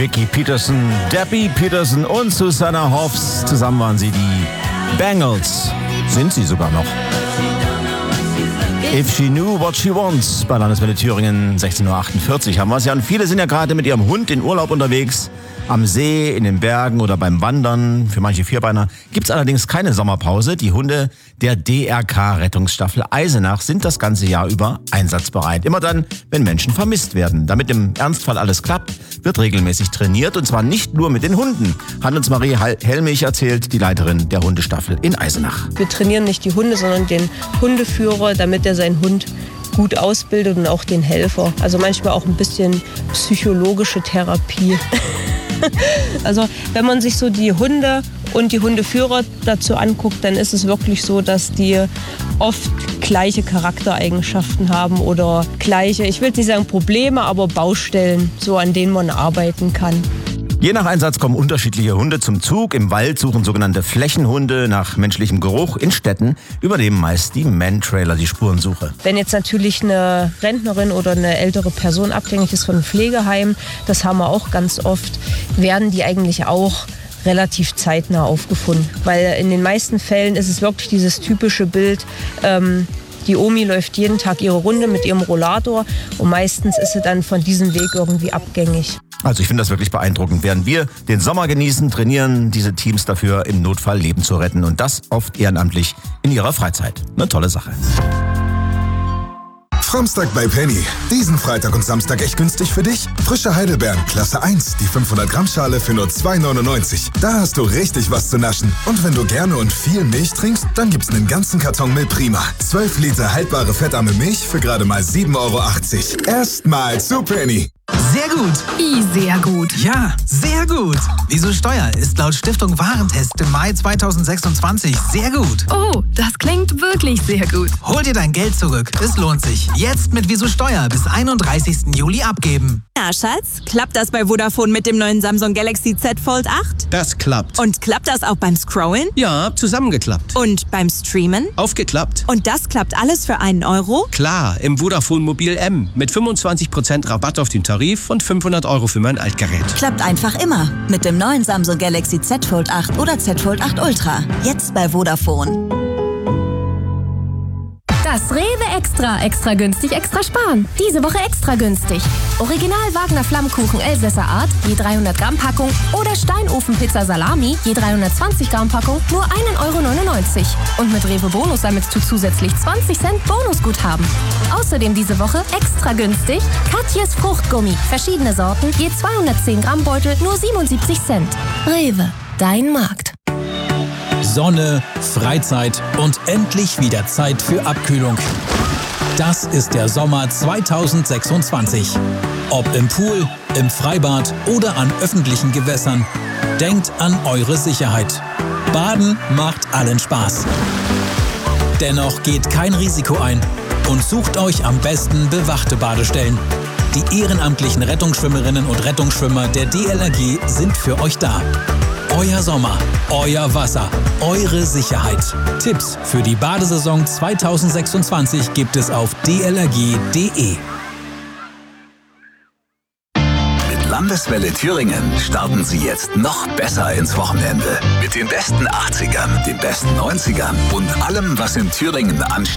Vicky Peterson, Debbie Peterson und Susanna Hoffs. Zusammen waren sie die Bangles. Sind sie sogar noch. If She Knew What She Wants bei Landeswelle Thüringen, 16.48 Uhr haben wir es ja. Und viele sind ja gerade mit ihrem Hund in Urlaub unterwegs. Am See, in den Bergen oder beim Wandern. Für manche Vierbeiner gibt es allerdings keine Sommerpause. Die Hunde der DRK-Rettungsstaffel Eisenach sind das ganze Jahr über einsatzbereit. Immer dann, wenn Menschen vermisst werden. Damit im Ernstfall alles klappt, wird regelmäßig trainiert. Und zwar nicht nur mit den Hunden. Hat uns Marie Helmich erzählt, die Leiterin der Hundestaffel in Eisenach. Wir trainieren nicht die Hunde, sondern den Hundeführer, damit er seinen Hund gut ausbildet und auch den Helfer. Also manchmal auch ein bisschen psychologische Therapie. Also wenn man sich so die Hunde und die Hundeführer dazu anguckt, dann ist es wirklich so, dass die oft gleiche Charaktereigenschaften haben oder gleiche, ich will nicht sagen Probleme, aber Baustellen, so an denen man arbeiten kann. Je nach Einsatz kommen unterschiedliche Hunde zum Zug. Im Wald suchen sogenannte Flächenhunde nach menschlichem Geruch. In Städten übernehmen meist die Man-Trailer die Spurensuche. Wenn jetzt natürlich eine Rentnerin oder eine ältere Person abhängig ist von einem Pflegeheim, das haben wir auch ganz oft, werden die eigentlich auch relativ zeitnah aufgefunden. Weil in den meisten Fällen ist es wirklich dieses typische Bild, die Omi läuft jeden Tag ihre Runde mit ihrem Rollator und meistens ist sie dann von diesem Weg irgendwie abgängig. Also ich finde das wirklich beeindruckend. Während wir den Sommer genießen, trainieren diese Teams dafür, im Notfall Leben zu retten. Und das oft ehrenamtlich in ihrer Freizeit. Eine tolle Sache. Samstag bei Penny. Diesen Freitag und Samstag echt günstig für dich. Frische Heidelbeeren, Klasse 1, die 500 Gramm Schale für nur 2,99. Da hast du richtig was zu naschen. Und wenn du gerne und viel Milch trinkst, dann gibt's einen ganzen Karton Milch Prima. 12 Liter haltbare fettarme Milch für gerade mal 7,80 Euro. Erstmal zu Penny. Sehr gut. Wie sehr gut? Ja, sehr gut. Wieso Steuer ist laut Stiftung Warentest im Mai 2026 sehr gut. Oh, das klingt wirklich sehr gut. Hol dir dein Geld zurück. Es lohnt sich. Jetzt mit Wieso Steuer bis 31. Juli abgeben. Na, Schatz, klappt das bei Vodafone mit dem neuen Samsung Galaxy Z Fold 8? Das klappt. Und klappt das auch beim Scrollen? Ja, zusammengeklappt. Und beim Streamen? Aufgeklappt. Und das klappt alles für einen Euro? Klar, im Vodafone Mobil M mit 25% Rabatt auf den Tarif und 500 Euro für mein Altgerät. Klappt einfach immer. Mit dem neuen Samsung Galaxy Z Fold 8 oder Z Fold 8 Ultra. Jetzt bei Vodafone. Das Rewe Extra günstig, extra sparen. Diese Woche extra günstig. Original Wagner Flammkuchen Elsässer Art, je 300 Gramm Packung oder Steinofenpizza Salami, je 320 Gramm Packung, nur 1,99 Euro. Und mit Rewe Bonus sammelst du zusätzlich 20 Cent Bonusguthaben. Außerdem diese Woche extra günstig Katjes Fruchtgummi, verschiedene Sorten, je 210 Gramm Beutel, nur 77 Cent. Rewe, dein Markt. Sonne, Freizeit und endlich wieder Zeit für Abkühlung. Das ist der Sommer 2026. Ob im Pool, im Freibad oder an öffentlichen Gewässern. Denkt an eure Sicherheit. Baden macht allen Spaß. Dennoch geht kein Risiko ein und sucht euch am besten bewachte Badestellen. Die ehrenamtlichen Rettungsschwimmerinnen und Rettungsschwimmer der DLRG sind für euch da. Euer Sommer, euer Wasser, eure Sicherheit. Tipps für die Badesaison 2026 gibt es auf dlrg.de. Mit Landeswelle Thüringen starten Sie jetzt noch besser ins Wochenende. Mit den besten 80ern, den besten 90ern und allem, was in Thüringen ansteht.